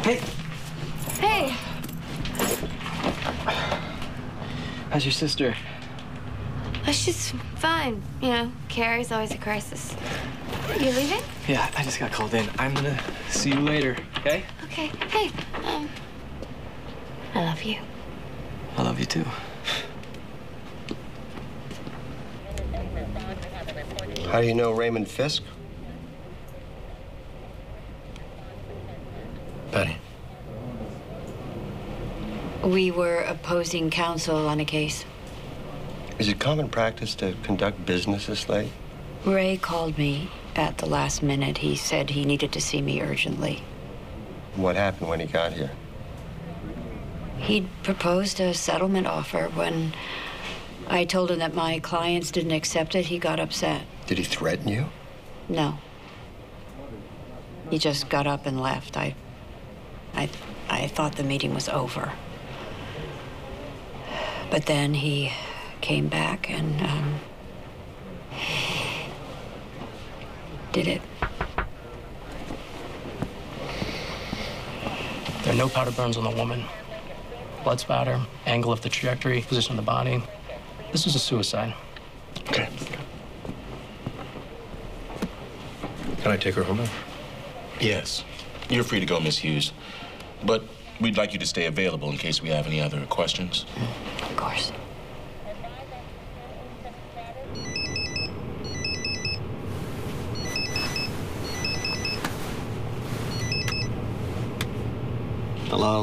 Hey. Hey. How's your sister? Oh, she's fine. You know, Carrie's always a crisis. You leaving? Yeah, I just got called in. I'm gonna see you later, okay? Okay. Hey, I love you. I love you too. How do you know Raymond Fisk? Betty. We were opposing counsel on a case. Is it common practice to conduct business this late? Ray called me at the last minute. He said he needed to see me urgently. What happened when he got here? He'd proposed a settlement offer. When I told him that my clients didn't accept it, he got upset. Did he threaten you? No. He just got up and left. I thought the meeting was over. But then he came back and did it. There are no powder burns on the woman. Blood spatter, angle of the trajectory, position of the body. This was a suicide. Okay. Can I take her home now? Yes. You're free to go, Miss Hughes. But we'd like you to stay available in case we have any other questions. Of course. Hello?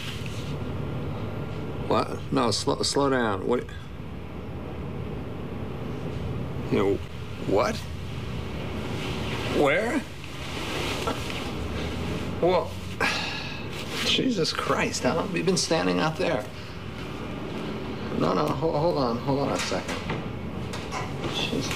What? No, slow down. What? You know, what? Where? Well, Jesus Christ, how long have you been standing out there? No, hold on a second. Jeez.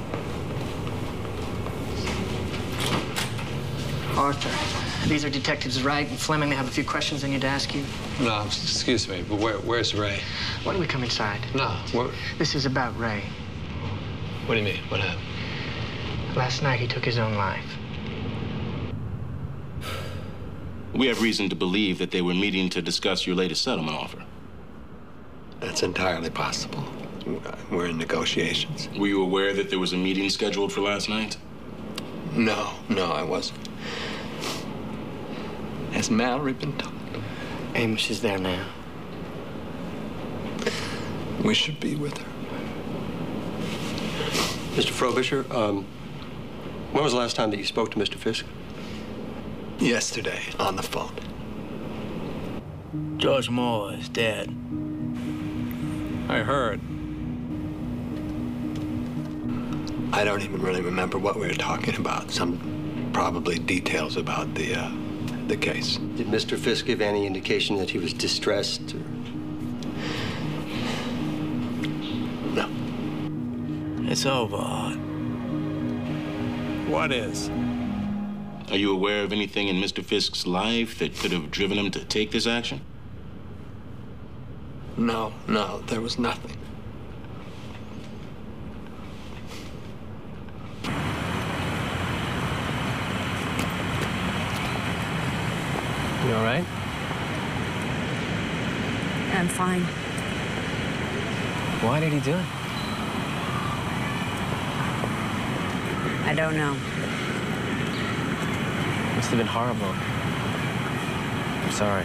Arthur, these are Detectives Wright and Fleming. They have a few questions they need to ask you. No, excuse me, but where's Ray? Why don't we come inside? No, what? This is about Ray. What do you mean? What happened? Last night, he took his own life. We have reason to believe that they were meeting to discuss your latest settlement offer. That's entirely possible. We're in negotiations. Were you aware that there was a meeting scheduled for last night? No, I wasn't. Has Mallory been told? Amos is there now. We should be with her. Mr. Frobisher, when was the last time that you spoke to Mr. Fisk? Yesterday, on the phone. George Moore is dead. I heard. I don't even really remember what we were talking about. Some probably details about the case. Did Mr. Fisk give any indication that he was distressed? Or... No. It's over, Art. What is? Are you aware of anything in Mr. Fisk's life that could have driven him to take this action? No, there was nothing. You all right? I'm fine. Why did he do it? I don't know. Must have been horrible. I'm sorry.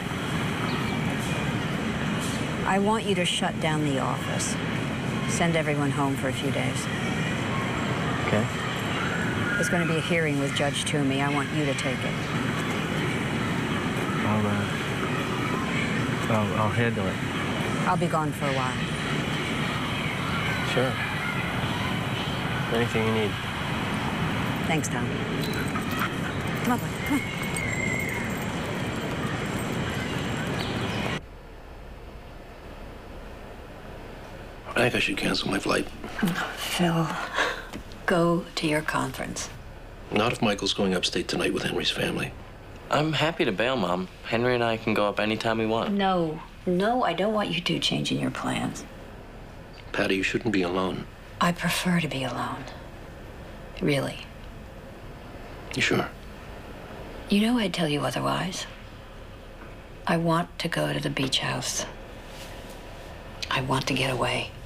I want you to shut down the office. Send everyone home for a few days. Okay. There's going to be a hearing with Judge Toomey. I want you to take it. I'll handle it. I'll be gone for a while. Sure. Anything you need. Thanks, Tom. Come on, boy. Come on. I think I should cancel my flight. Phil, go to your conference. Not if Michael's going upstate tonight with Henry's family. I'm happy to bail, Mom. Henry and I can go up anytime we want. No, I don't want you two changing your plans. Patty, you shouldn't be alone. I prefer to be alone. Really. You sure? You know I'd tell you otherwise. I want to go to the beach house. I want to get away.